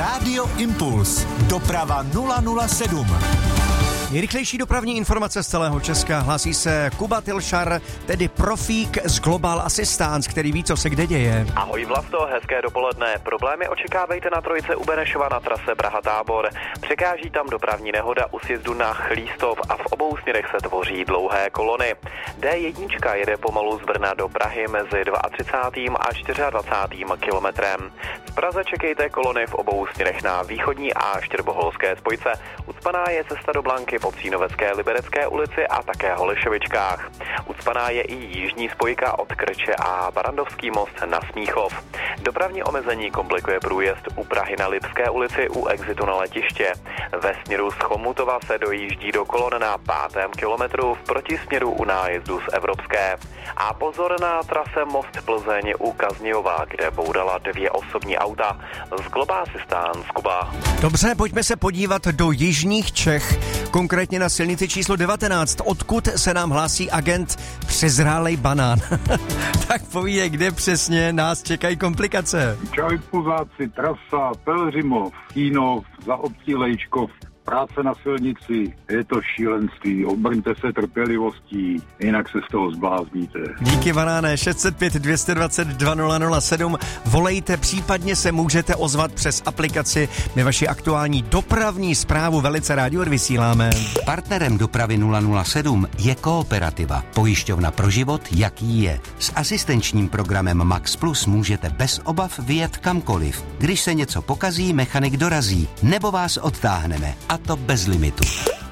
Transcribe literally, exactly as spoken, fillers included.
Rádio Impuls. Doprava nula nula sedm. Nejrychlejší dopravní informace z celého Česka. Hlásí se Kuba Tilšar, tedy profík z Global Assistance, který ví, co se kde děje. Ahoj Vlasto, hezké dopoledne. Problémy očekávejte na trojce u Benešova na trase Praha-Tábor. Překáží tam dopravní nehoda u sjezdu na Chlístov a v obou směrech se tvoří dlouhé kolony. D jedna jede pomalu z Brna do Prahy mezi třicátým druhým a dvacátým čtvrtým kilometrem. V Praze čekejte kolony v obou směrech na východní a štěrboholské spojce. Ucpaná je cesta do Blanky po Cínovecké Liberecké ulici a také Holešovičkách. Ucpaná je i jižní spojka od Krče a Barandovský most na Smíchov. Dopravní omezení komplikuje průjezd u Prahy na Lipské ulici u exitu na letiště. Ve směru z Chomutova se dojíždí do kolon na pátém kilometru, v protisměru u nájezdu z Evropské. A pozor na trase Most Plzeň u Kaznějova, kde bourala dvě osobní auta. Z Global Assistance Kuba. Dobře, pojďme se podívat do jižních Čech, konkrétně na silnici číslo devatenáct, odkud se nám hlásí agent Přezrálej banán. Tak povídej, kde přesně nás čekají komplikace. Čau Impulzáci, trasa Pelhřimov, Kínov, za obcí Lejčkov. Práce na silnici, je to šílenství, obrňte se trpělivostí, jinak se z toho zblázníte. Díky banáne, šest set pět dvě dvacet dva nula nula sedm, volejte, případně se můžete ozvat přes aplikaci, my vaši aktuální dopravní zprávu velice rádi odvysíláme. Partnerem dopravy nula nula sedm je Kooperativa, pojišťovna pro život, jaký je. S asistenčním programem Max Plus můžete bez obav vyjet kamkoliv. Když se něco pokazí, mechanik dorazí, nebo vás odtáhneme. A to bez limitu.